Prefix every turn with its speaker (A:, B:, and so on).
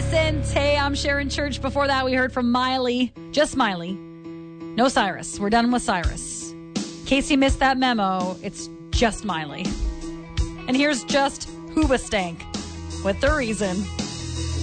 A: Innocent. Hey, I'm Sharon Church. Before that, we heard from Miley. Just Miley. No Cyrus. We're done with Cyrus. In case you missed that memo, it's just Miley. And here's just Hoobastank with The Reason.